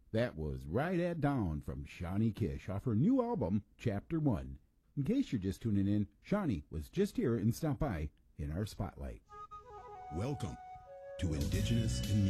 That was Right at Dawn from Shawnee Kish off her new album, Chapter 1. In case you're just tuning in, Shawnee was just here and stopped by in our spotlight. Welcome to Indigenous in Music.